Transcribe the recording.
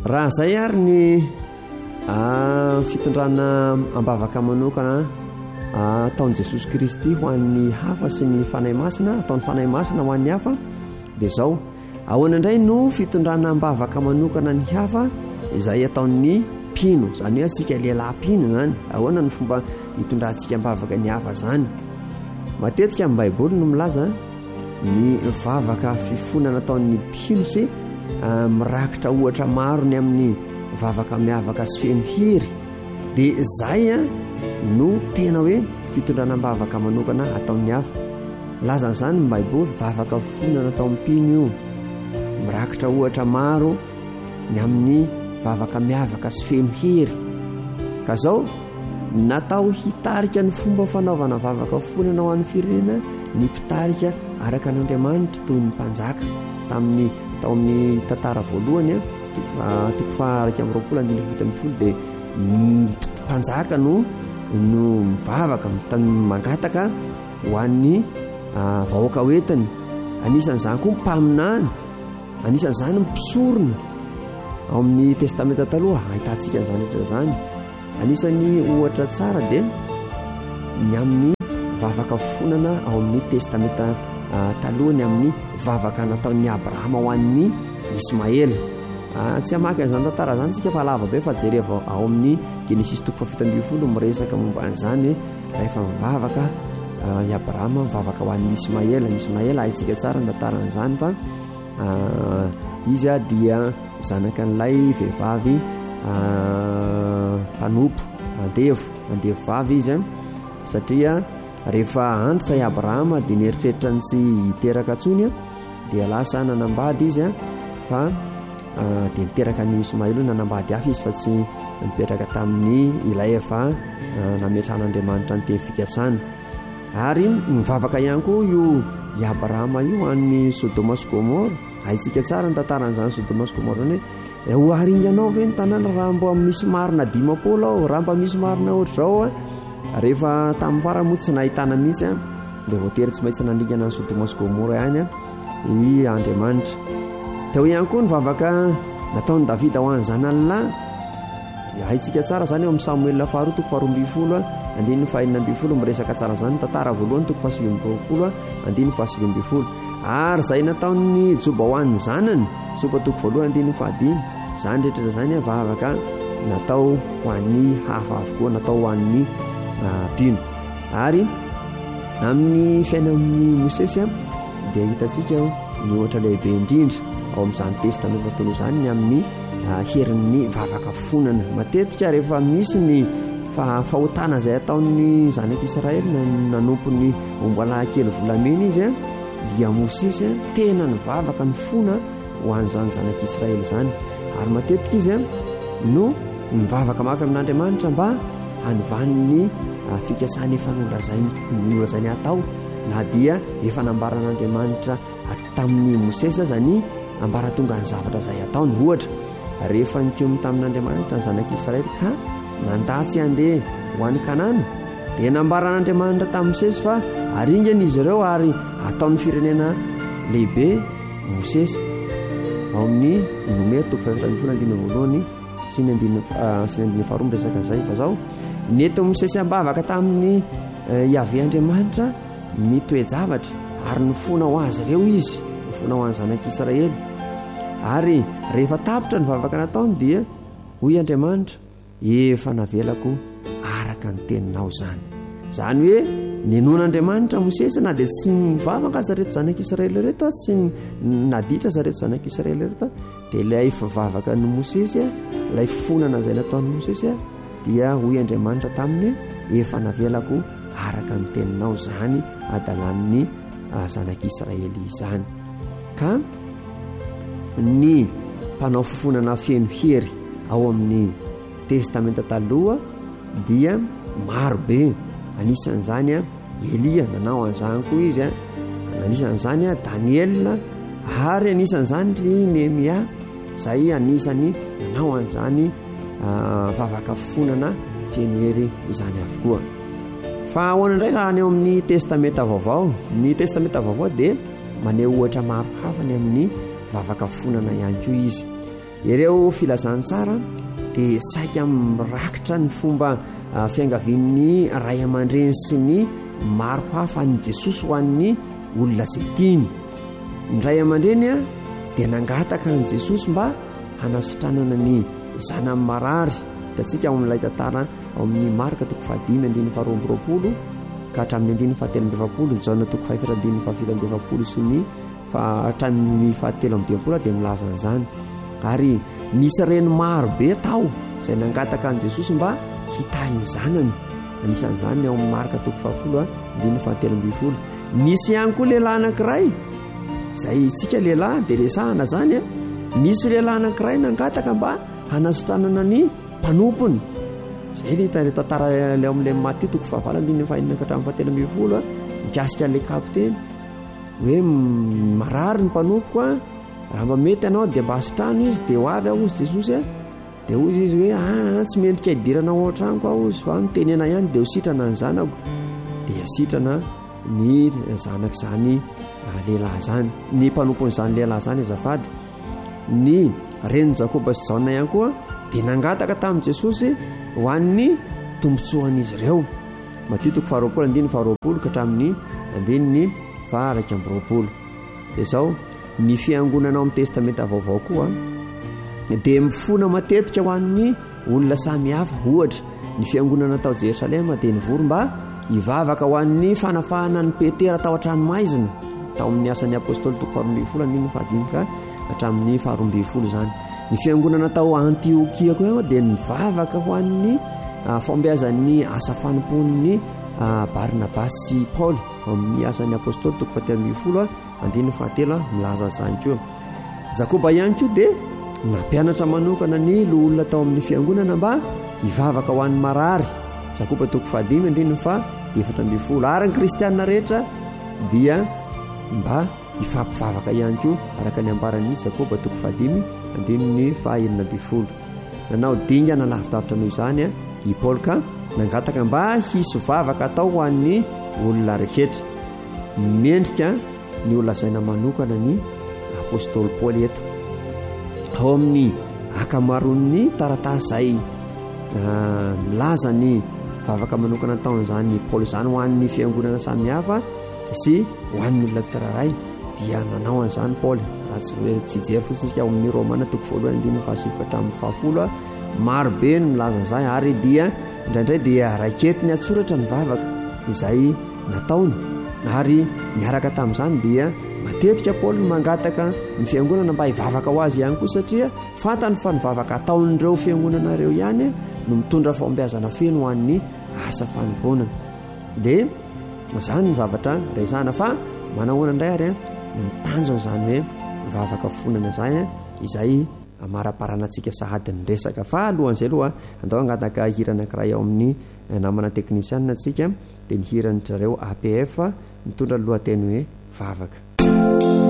raha zay ary ny fitondrana ambavaka manokana ataon'i Jesosy Kristy ho an'ny hafa sy ny fanahy masina, ataon'ny fanahy masina ho an'ny hafa dia zao. Ahoana indray no fitondrana ambavaka manokana ny hafa izay ataon'ny mpino, izany hoe antsika lehilahy-mpino zany. Ahoana ny fomba hitondrantsika ambavaka ny hafa zany? Matetika amin'ny Baiboly no milaza ny vavaka fifonana ataon'ny mpino sy mirakitra ohatra maro ny amin'ny vavaka miavaka sy feno hery. Dia izay no tena hoe fitondrana ambavaka manokana ataon'ny hafa. Lazana izany ny Baiboly, vavaka fifonana ataon'ny mpino io, mirakitra ohatra maro ny amin'ny vavaka miavaka sy feno hery. Ka zao natao hitarika ny fomba fanaovana vavaka fifonana ho an'ny firenena ny mpitarika araka an'Andriamanitra toy ny mpanjaka tamin'ny tao amin'ny tantara voalohany toko faha 20 dia mpanjaka no mivavaka mangataka ho an'ny vahoaka hoentiny. Anisan'izany koa mpaminany, anisan'izany mpisorona ao amin'ny testamenta taloha, ahitantsika izany rehetra zany. Anisan'ny ohatra tsara dia ny amin'ny vavaka fifonana ao amin'ny testamenta taloha, ny amin'ny vavaka nataon'ny Abrahama ho an'ny Ismaely. Tsy hamaky an'izany tantara zany tsika fa lava be, fa jereva ao amin'ny Genesis 17 miresaka momba an'izany hoe rehefa mivavaka i Abrahama mivavaka ho an'ny Ismaely. Ismaely haitsika tsara ny tantaran'izany fa izy dia zanaka n'ilay vehivavy mpanompo, andevo vavy izy satria rehefa antitra i Abrahama dia nieritreritra ny tsy hiteraka ntsony dia lasa nanambady izy fa dia niteraka ny Ismaely io, nanambady hafa izy fa tsy mipetraka tamin'ny ilay efa nametran'Andriamanitra ny teny fikasana. Ary mivavaka ihany koa io i Abrahama io an'ny Sodoma sy Gomora. Haitsika tsara ny tantaran'izany Sodoma sy Gomora ny hoe ho haringanao ve ny tanàna raha mbo misy marina 10 ao, raha mba misy marina ohatr'izao rehefa tamin'ny fara moa tsy nahitana mihitsy dia voatery tsy maintsy naningana ny Sodoma sy Gomora ihany i Andriamanitra. Teo ihany koa ny vavaka nataon'i Davida ho an'ny zanany lahy. Haitsika tsara zany eo amin'ny Samuel faharoa toko 12 andiny 412 miresaka tsara zany tantara voalohany toko 720 andiny 720. Ary zay nataon'ny Joba ho an'ny zanany, Joba toko voalohany andiny 5 zany rehetra zany vavaka natao ho an'ny hafa avokoa, natao ho an'ny mpino. Ary amin'ny fiainan'ny Mosesy dia hitantsika ny ohatra lehibe indrindra ao amin'izany testamenta taloha zany ny amin'ny herin'ny vavaka fifonana. Matetika rehefa misy ny fahotana izay ataon'ny zanak'Israely nanompo ny omboalahy kely volamena izy dia Mosesy tena ny vavaka ny fona ho an'izany zanak'Israely zany. Ary matetika izy no mivavaka mafy amin'Andriamanitra mba hanivan'ny fikasany efa nolazainy atao, na dia efa nambaran'Andriamanitra tamin'ny Mosesy aza ny ambaratonga ny zavatra izay ataony. Ohatra rehefa nikomy tamin'Andriamanitra ny zanak'Israely ka nandatsy handeha ho an'ny Kanana dia nambaran'Andriamanitra tamin'ny Mosesy fa aringana izy ireo ary ataon'ny firenena lehibe Mosesy ao amin'ny Nomea toko 5 sy ny 2 miresaka izay. Fa zao nety Mosesy ambavaka tamin'ny Yahvé Andriamanitra ny toe-javatra ary ny fona ho azy ireo izy, ny fona ho an'ny zanak'Israely. Ary rehefa tapitra ny vavaka nataony dia hoy Andriamanitra efa navelako araka ny teninao zany. Zany hoe nenon'Andriamanitra Mosesy na dia tsy mivavaka aza reto zanak'Israely reto, tsy naditra aza reto zanak'Israely reto, dia ilay fivavaka ny Mosesy, ilay fonana izay nataon'ny Mosesy dia hoy Andriamanitra taminy efa navelako araka ny teninao zany adalan'ny zanak'Israely izany. Ka ny mpanao fifonana feno hery ao amin'ny testamenta taloha dia maro be. Anisan'izany Elia nanao an'izany koa izy, anisan'izany Daniel, ary anisan'izany Nehemia izay anisany nanao an'izany vavaka fifonana feno hery izany avokoa. Fa ahoana indray raha ny eo amin'ny testamenta vaovao? Ny testamenta vaovao dia maneho ohatra maro hafa ny amin'ny vavaka fifonana ihany koa izy. ireo filazantsara dia saika mirakitra ny fomba fiangavian'ny ray aman-dreny sy ny maro hafa ny Jesosy ho an'ny olona izay tiany. Ny ray aman-dreny dia nangataka ny Jesosy mba hanasitranana ny zanany marary. Hitantsika ao amin'ilay tantara ao amin'ny Marka 5:12 ka hatramin'ny 7:20 Jaona 5:7 sy ny hatramin'ny 7:20 dia milaza an'izany. Ary nisy reny maro be tao izay nangataka an' Jesosy mba hitahiny zanany. Anisan'izany ao amin'ny Marka 10:7. Nisy ihany koa lehilahy anankiray izay tsika lehilahy dia resahana zany nisy lehilahy anankiray nangataka mba hanasitranana ny mpanompony. Izay ny tantara le amin'ilay Matteo 5:7 mikasika an'ilay kapiteny hoe marary ny mpanompoka raha mba mety ianao dia mba asitrano izy dia ho avy aho ozy Jesosy dia ozy izy hoe tsy mendrika hidirana ao an-tranoko aho ozy fa mitenena ihany dia ho sitrana ny zanako. Dia sitrana ny zanak'izany lehilahy zany, ny mpanompon'izany lehilahy zany azafady. Ny reniny Jakoba sy Jaona ihany koa dia nangataka tamin'i Jesosy ho an'ny tombotsoan'izy ireo. Matteo 5:20 ka hatramin'ny 1:20. Dia izao ny fiangonana ao amin'ny testamenta vaovao koa dia mifona matetika ho an'ny olona samihafa. Ohatra ny fiangonana tao Jerosalema dia nivory mba hivavaka ho an'ny fanafahana ny Petera tao an-tranomaizina tao amin'ny asan'ny apôstôly 12 ka hatramin'ny 12 zany. Ny fiangonana tao Antiokia koa dia nivavaka ho an'ny fombiazan'ny asa fanompon'ny Barnabasy sy Paoly ao amin'ny asan'ny apôstôly 13 milaza izany koa. Jakoba ihany koa dia nampianatra manokana ny olona tao amin'ny fiangonana mba hivavaka ho an'ny marary. Jakoba 5:17. Ary ny kristianina rehetra dia mba hifampivavaka ihany koa araka ny ambaran'ny Jakoba 5:11. Nanao dingana lavidavitra noho izany i Paoly ka nangataka mba hisy vavaka atao ho an'ny olona rehetra. Mendrika ny olazaina manokana ny apôstôly Paoly eto ao amin'ny akamaroan'ny taratasy izay milaza ny vavaka manokana taon'izany Paoly izany ho an'ny fiangonana samihafa sy ho an'ny olona tsiraray dia nanao an'izany Paoly. Tsy jery fotsiny ao amin'ny Romana 1:7-10 maro be ny milaza an'izany. Ary dia indraindray dia raiketiny atsoratra ny vavaka izay nataony. Ary niaraka tamin'izany dia matetika Paoly mangataka ny fiangonana mba hivavaka ho azy ihany koa satria fantany fa ny vavaka ataon'ireo fiangonana ireo ihany no mitondra fombiazana feno ho an'ny asa fanomponana. Dia izany ny zavatra resahana fa manahoana indray ary mitanjona izany hoe vavaka fonana izany izay maraparana antsika sahady ny resaka. Fa alohan'izay aloha andao angataka hira anankiray ao amin'ny namana teknisianina antsika dia ny hiran'izareo APF mitondra lohateny hoe vavaka.